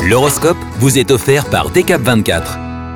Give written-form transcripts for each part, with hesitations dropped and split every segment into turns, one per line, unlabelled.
L'horoscope vous est offert par Decap24.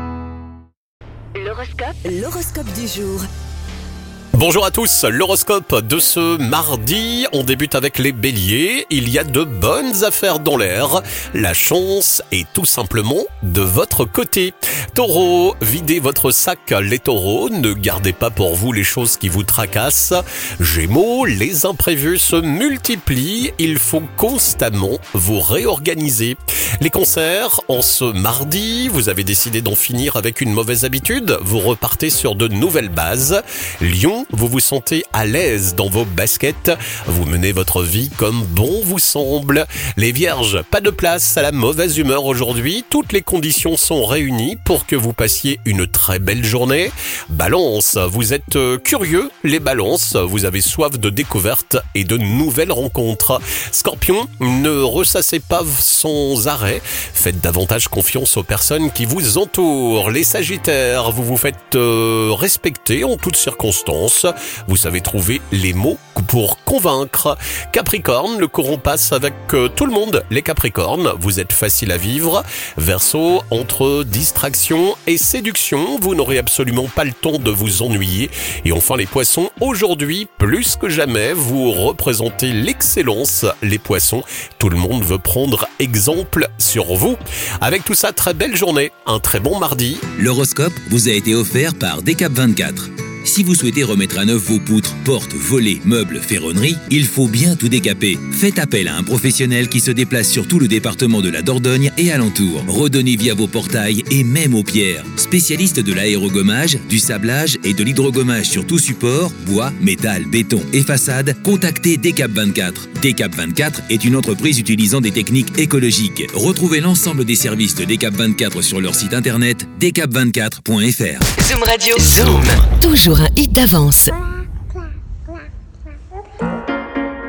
L'horoscope du jour.
Bonjour à tous, l'horoscope de ce mardi, on débute avec les béliers, il y a de bonnes affaires dans l'air, la chance est tout simplement de votre côté. Taureau, videz votre sac les taureaux, ne gardez pas pour vous les choses qui vous tracassent. Gémeaux, les imprévus se multiplient, il faut constamment vous réorganiser. Les cancers, en ce mardi, vous avez décidé d'en finir avec une mauvaise habitude, vous repartez sur de nouvelles bases. Lion, vous vous sentez à l'aise dans vos baskets, vous menez votre vie comme bon vous semble. Les vierges, pas de place à la mauvaise humeur aujourd'hui, toutes les conditions sont réunies pour que vous passiez une très belle journée. Balance, vous êtes curieux, les balances, vous avez soif de découvertes et de nouvelles rencontres. Scorpion, ne ressassez pas sans arrêt, faites davantage confiance aux personnes qui vous entourent. Les sagittaires, vous vous faites respecter en toutes circonstances. Vous savez trouver les mots pour convaincre. Capricorne, le courant passe avec tout le monde. Les Capricornes, vous êtes facile à vivre. Verseau, entre distraction et séduction, vous n'aurez absolument pas le temps de vous ennuyer. Et enfin les Poissons, aujourd'hui, plus que jamais, vous représentez l'excellence. Les Poissons, tout le monde veut prendre exemple sur vous. Avec tout ça, très belle journée, un très bon mardi.
L'horoscope vous a été offert par Decap24. Si vous souhaitez remettre à neuf vos poutres, portes, volets, meubles, ferronneries, il faut bien tout décaper. Faites appel à un professionnel qui se déplace sur tout le département de la Dordogne et alentour. Redonnez vie à vos portails et même aux pierres. Spécialiste de l'aérogommage, du sablage et de l'hydrogommage sur tout support, bois, métal, béton et façade, contactez Decap24. Decap24 est une entreprise utilisant des techniques écologiques. Retrouvez l'ensemble des services de Decap24 sur leur site internet decap24.fr.
Zoom Radio. Zoom. Toujours un hit d'avance.